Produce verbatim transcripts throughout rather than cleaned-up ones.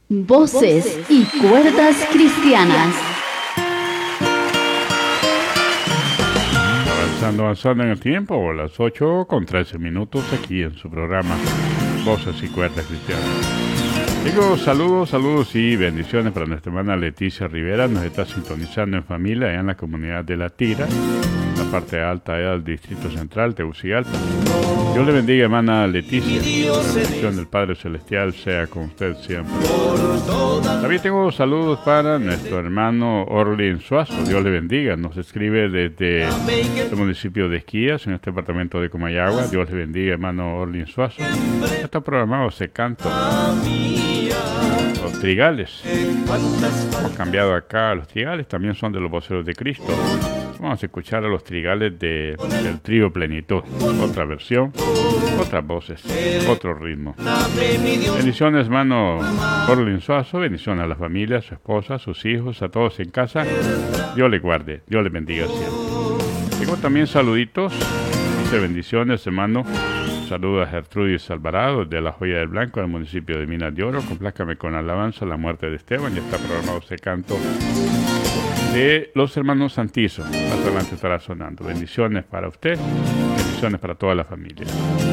Voces y cuerdas cristianas. Avanzando, avanzando en el tiempo, a las ocho con trece minutos aquí en su programa Voces y cuerdas cristianas. Digo saludos, saludos y bendiciones para nuestra hermana Leticia Rivera. Nos está sintonizando en familia allá en la comunidad de La Tira, en la parte alta allá del Distrito Central, Tegucigalpa. Dios le bendiga, hermana Leticia. La bendición del Padre Celestial sea con usted siempre. También tengo saludos para nuestro hermano Orlin Suazo. Dios le bendiga. Nos escribe desde el municipio de Esquías, en este departamento de Comayagua. Dios le bendiga, hermano Orlin Suazo. Está programado ese canto. Los trigales. Hemos cambiado acá. Los trigales también son de los voceros de Cristo. Vamos a escuchar a los trigales de, del trío Plenitud. Otra versión, otras voces, otro ritmo. Bendiciones, hermano Orlin Suazo. Bendiciones a la familia, a su esposa, a sus hijos, a todos en casa. Dios le guarde, Dios le bendiga siempre. Tengo también saluditos. Dice bendiciones, hermano. Saludos a Gertrudis Alvarado de La Joya del Blanco, del municipio de Minas de Oro. Complácame con alabanza la muerte de Esteban. Ya está programado ese canto de los hermanos Santizo. Más adelante estará sonando. Bendiciones para usted, bendiciones para toda la familia.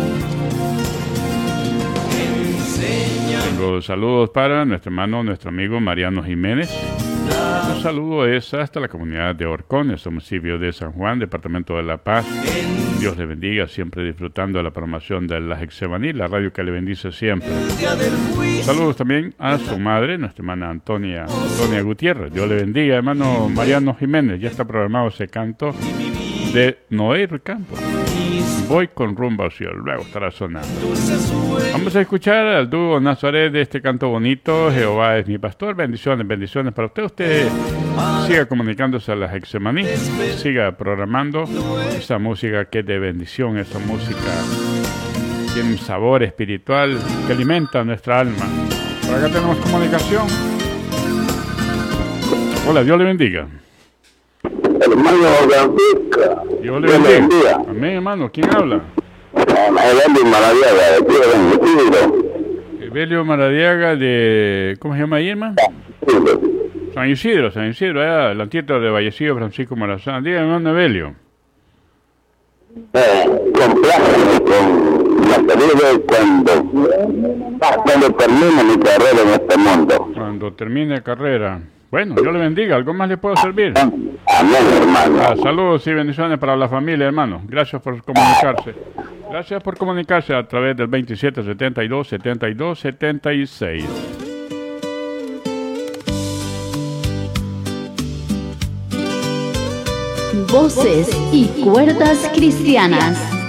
Tengo saludos para nuestro hermano, nuestro amigo Mariano Jiménez. Un saludo es hasta la comunidad de Horcones, municipio de San Juan, departamento de La Paz. Dios le bendiga, siempre disfrutando de la programación de la Hexemaní, la radio que le bendice siempre. Saludos también a su madre, nuestra hermana Antonia, Antonia Gutiérrez. Dios le bendiga, hermano Mariano Jiménez. Ya está programado ese canto de Noé Recampo. Voy con rumbo al cielo, luego estará sonando. Vamos a escuchar al dúo Nazaret de este canto bonito, Jehová es mi pastor. Bendiciones, bendiciones para usted. Usted siga comunicándose a la Hexemaní, siga programando esa música que es de bendición, esa música tiene un sabor espiritual que alimenta nuestra alma. Por acá tenemos comunicación. Hola, Dios le bendiga. Hermano Francisco. Dios le bendiga. Amén, hermano. ¿Quién habla? Evelio Maradiaga, de Tierra de Isidro. Evelio Maradiaga de... ¿Cómo se llama ahí, hermano? San Isidro, San Isidro, allá, el antieto de Vallecillo, Francisco Morazán. Dígame, hermano Evelio. Eh, compláceme con la salida cuando, cuando termine mi carrera en este mundo. Cuando termine la carrera. Bueno, Dios le bendiga. ¿Algo más le puedo servir? Amén, hermano. Ah, saludos y bendiciones para la familia, hermano. Gracias por comunicarse. Gracias por comunicarse a través del veintisiete setenta y dos setenta y dos setenta y seis. Voces y cuerdas cristianas.